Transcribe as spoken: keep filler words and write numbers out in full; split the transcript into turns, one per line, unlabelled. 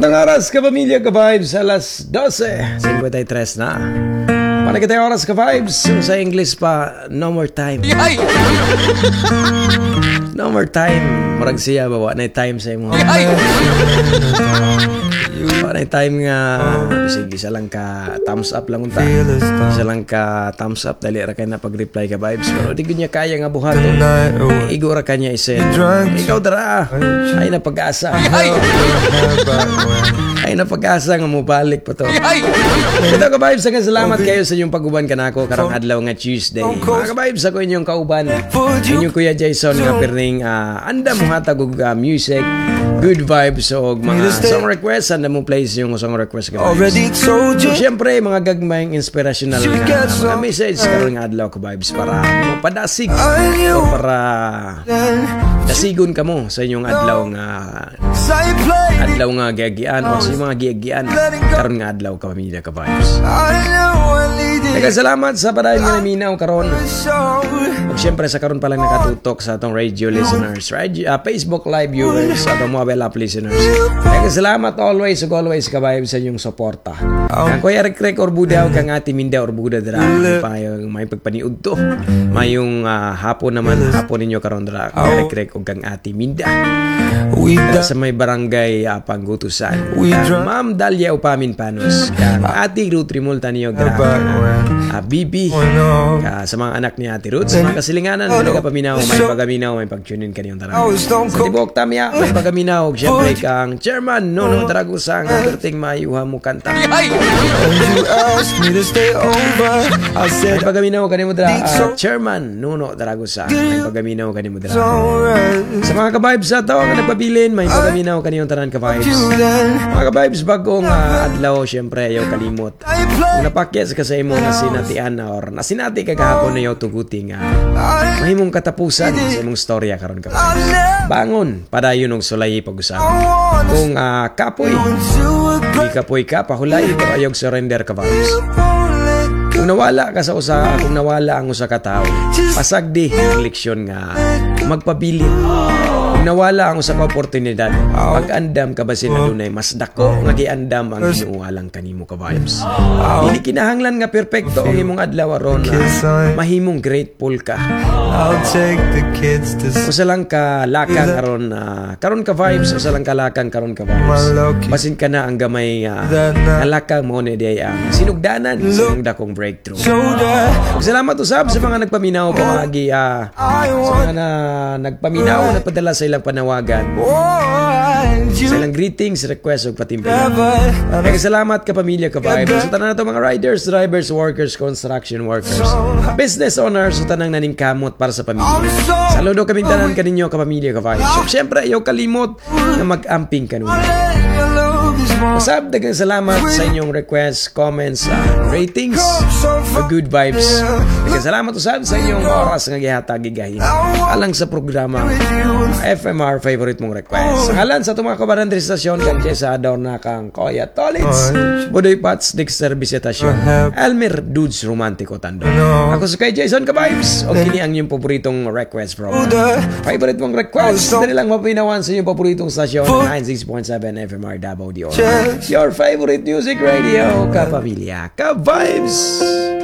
Anong oras ka pamilya ka vibes? Alas dose fifty-three na. Paano kita yung oras ka vibes? Sa English pa, no more time. No more time. Marag siya bawa na time sa imo. Bawa na time nga bisig isa lang ka thumbs up lang unta. Isa lang ka thumbs up dali ra kay na pag-reply ka vibes. Pero di gud niya kaya nga buhaton. Igo ra kanya isen. Ikaw dara. Ay na pag-asa. Ay na pag-asa nga mobalik pa to. Ito ka vibes, nga salamat kayo sa inyong pag-uban kanako karang adlaw nga Tuesday. Mga ka vibes, ako inyong kauban. Inyong Kuya Jason nga perning uh, anda mo hatag og uh, music, good vibes og mga song requests, anda mo place yung song request ka vibes. So syempre mga gagmayng inspirational nga mga message karang adlaw ka vibes para mapadasig o para dasigon ka mo sa inyong adlaw nga adlaw nga giagian o sa mga giagian karon nga adlaw ka pamilya ka vibes. Nagkasalamat sa padayon nga naminaw karon. Ug syempre sa karon pa lang nakatutok sa atong radio listeners, radio, uh, Facebook live viewers, sa atong mobile app listeners. Nagkasalamat always ug always ka vibes sa inyong suporta. Kang Kuya Rick Orbuda ug kang Ate Minda Orbuda dira pa yung may pagpaniud to. Mayong uh, hapon naman hapon ninyo karon dira Kuya Rick ug kang Ate Minda. Dara sa may barangay uh, Panggutusan. Kang Ma'am Dalia Upamin Panos, kang Ate Ruth Rimulta niyo gra. Uh, Bibi uh, sa mga anak ni Ate Ruth, sa mga kasilinganan, may paminaw, may pagaminaw, may pag-tune in kaniyong tarang. Sa Tibok Tamya, may pagaminaw, siyempre kang Chairman Nono Dragusang, perting mayuha mo kanta. May pagaminaw kaniyong dra, uh, Chairman Nono Dragusang, may pagaminaw kaniyong dra. Sa mga ka-vibes sa to, ang nagpabilin, may pagaminaw kaniyong taran ka-vibes. Mga ka-vibes, bagong uh, adlaw, siyempre, ayaw kalimot. Kung napakyas ka sa imo na sinatian na or na sinati kagahapon na yaw tuguti nga mahimong katapusan sa imong storya karon ka bangon padayon og sulay pag-usapan kung uh, kapoy di kapoy ka pahulay ka ayog surrender ka vibes. Kung nawala ka sa usa kung nawala ang usa ka tawo pasag di ang leksyon nga magpabilin. Kung nawala ang usa ka oportunidad pag-andam ka basin adunay mas dako nga giandam ang ginuwalang kanimo ka vibes. Dili kinahanglan nga perpekto ang imong adlaw aron mahimong grateful ka. I'll take the kids to usa lang ka lakang karon uh, karon ka vibes usa lang ka lakang karon ka vibes. Basin ka na ang gamay uh, nga lakang mo ni day ang sinugdanan sa imong dakong breakthrough. Salamat usab sa mga nagpaminaw pamagi uh, sa mga na nagpaminaw nagpadala sa ilang panawagan, sa ilang greetings, request ug patimpilan. Salamat ka pamilya ka vibes. Sa tanan nato mga riders, drivers, workers, construction workers, business owners, sa tanang naningkamot para sa pamilya. Saludo kaming tanan kaninyo ka pamilya ka vibes. So, syempre ayaw kalimot na mag-amping kanuna. Masab, dagang salamat sa inyong requests, comments, uh, ratings, or good vibes. Dagang salamat usab sa inyong oras nga gihatag gigahin alang sa programa F M R favorite mong request. Ngalan sa itong mga kabaran sa stasyon kang Jessa Adorna kang Koya Tolits, Budoy Pats, Dexter Visitasyon, Elmer Dudes Romantico Tando. Ako sa kay Jason ka-vibes o kini ang inyong paboritong request program. Favorite mong request, dali lang mapinawan sa inyong paboritong stasyon ninety-six point seven F M R Davao Dior. Your favorite music radio, kapamilya, ka-vibes!